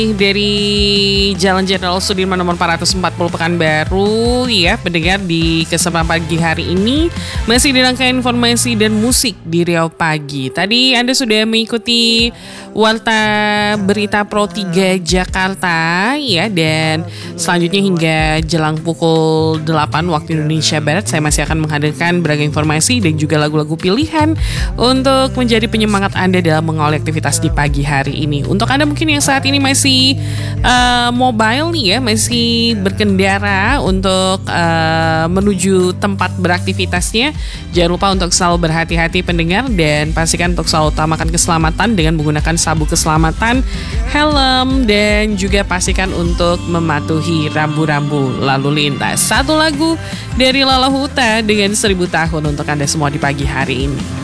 dari Jalan Jenderal Sudirman nomor 440 Pekanbaru ya pendengar, di kesempatan pagi hari ini masih dirangkaian informasi dan musik di Riau Pagi. Tadi Anda sudah mengikuti Warta Berita Pro 3 Jakarta ya, dan selanjutnya hingga jelang pukul 8 waktu Indonesia Barat saya masih akan menghadirkan beragam informasi dan juga lagu-lagu pilihan untuk menjadi penyemangat Anda dalam mengawali aktivitas di pagi hari ini. Untuk Anda mungkin yang saat ini masih mobile nih ya, masih berkendara untuk menuju tempat beraktivitasnya, jangan lupa untuk selalu berhati-hati pendengar, dan pastikan untuk selalu utamakan keselamatan dengan menggunakan sabuk keselamatan, helm, dan juga pastikan untuk mematuhi rambu-rambu lalu lintas. Satu lagu dari Lala Huta dengan 1000 tahun untuk Anda semua di pagi hari ini.